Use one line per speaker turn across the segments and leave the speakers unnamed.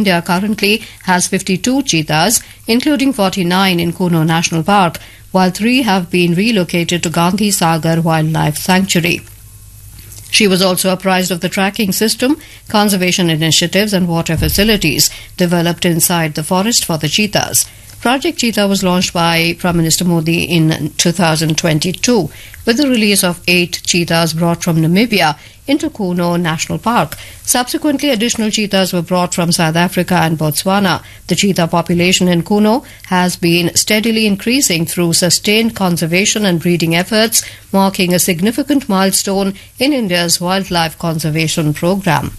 India currently has 52 cheetahs, including 49 in Kuno National Park, while 3 have been relocated to Gandhi Sagar Wildlife Sanctuary. She was also apprised of the tracking system, conservation initiatives and water facilities developed inside the forest for the cheetahs. Project Cheetah was launched by Prime Minister Modi in 2022 with the release of 8 cheetahs brought from Namibia into Kuno National Park. Subsequently, additional cheetahs were brought from South Africa and Botswana. The cheetah population in Kuno has been steadily increasing through sustained conservation and breeding efforts, marking a significant milestone in India's wildlife conservation program.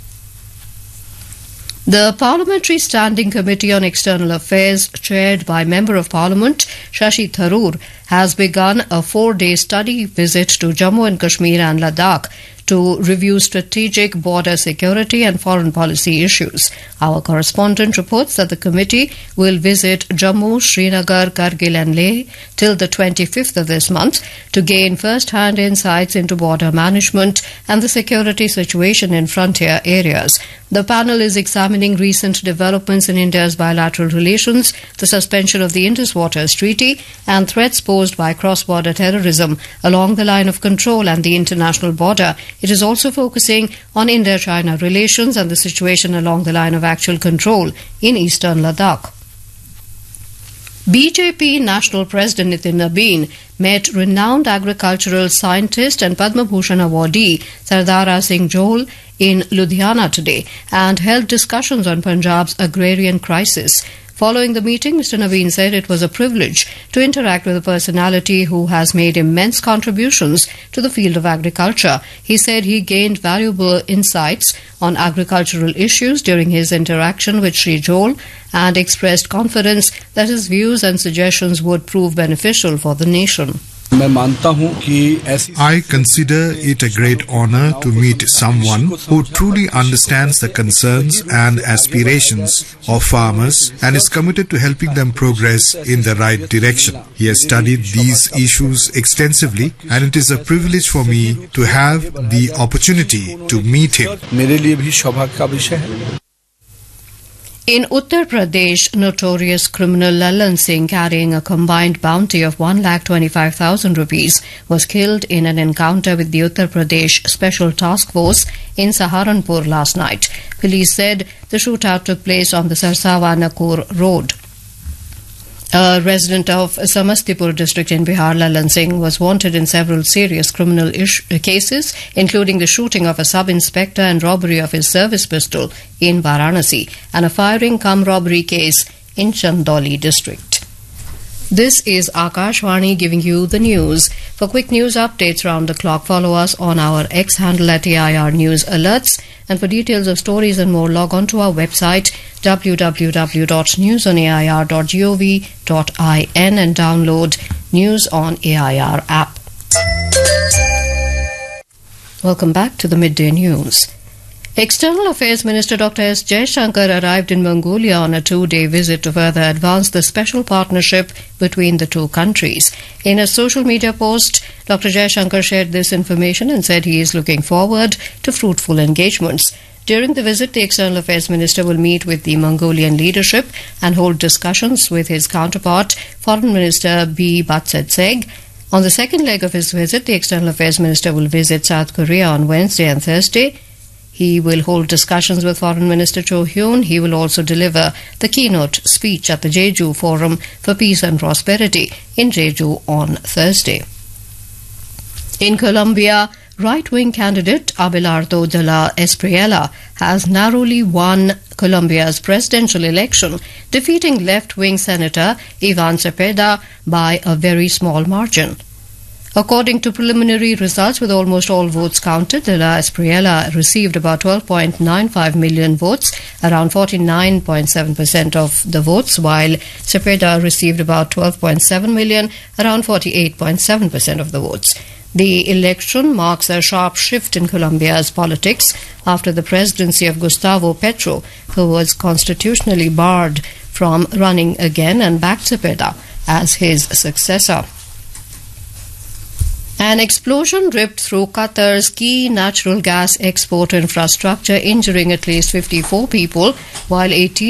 The Parliamentary Standing Committee on External Affairs, chaired by Member of Parliament Shashi Tharoor, has begun a 4-day study visit to Jammu and Kashmir and Ladakh to review strategic border security and foreign policy issues. Our correspondent reports that the committee will visit Jammu, Srinagar, Kargil and Leh till the 25th of this month to gain first-hand insights into border management and the security situation in frontier areas. The panel is examining recent developments in India's bilateral relations, the suspension of the Indus Waters Treaty and threats posed by cross-border terrorism along the line of control and the international border. It is also focusing on India-China relations and the situation along the line of actual control in eastern Ladakh. BJP National President Nitin Nabin met renowned agricultural scientist and Padma Bhushan awardee Sardara Singh Johal in Ludhiana today and held discussions on Punjab's agrarian crisis. Following the meeting, Mr. Nabin said it was a privilege to interact with a personality who has made immense contributions to the field of agriculture. He said he gained valuable insights on agricultural issues during his interaction with Shri Johal and expressed confidence that his views and suggestions would prove beneficial for the nation.
I consider it a great honor to meet someone who truly understands the concerns and aspirations of farmers and is committed to helping them progress in the right direction. He has studied these issues extensively and it is a privilege for me to have the opportunity to meet him.
In Uttar Pradesh, notorious criminal Lalan Singh, carrying a combined bounty of 1,25,000 rupees, was killed in an encounter with the Uttar Pradesh Special Task Force in Saharanpur last night. Police said the shootout took place on the Sarsawa-Nakur road. A resident of Samastipur district in Bihar, Lalan Singh, was wanted in several serious criminal cases, including the shooting of a sub-inspector and robbery of his service pistol in Varanasi, and a firing-cum-robbery case in Chandoli district. This is Akashvani giving you the news. For quick news updates round the clock, follow us on our X handle at AIR News Alerts. And for details of stories and more, log on to our website www.newsonair.gov.in and download News on AIR app. Welcome back to the Midday News. External Affairs Minister Dr. S. Jaishankar arrived in Mongolia on a 2-day visit to further advance the special partnership between the two countries. In a social media post, Dr. Jaishankar shared this information and said he is looking forward to fruitful engagements. During the visit, the External Affairs Minister will meet with the Mongolian leadership and hold discussions with his counterpart, Foreign Minister B. Batsetseg. On the second leg of his visit, the External Affairs Minister will visit South Korea on Wednesday and Thursday. He will hold discussions with Foreign Minister Cho Hyun. He will also deliver the keynote speech at the Jeju Forum for Peace and Prosperity in Jeju on Thursday. In Colombia, right-wing candidate Abelardo de la Espriella has narrowly won Colombia's presidential election, defeating left-wing Senator Ivan Cepeda by a very small margin. According to preliminary results, with almost all votes counted, de la Espriella received about 12.95 million votes, around 49.7% of the votes, while Cepeda received about 12.7 million, around 48.7% of the votes. The election marks a sharp shift in Colombia's politics after the presidency of Gustavo Petro, who was constitutionally barred from running again and backed Cepeda as his successor. An explosion ripped through Qatar's key natural gas export infrastructure, injuring at least 54 people, while 18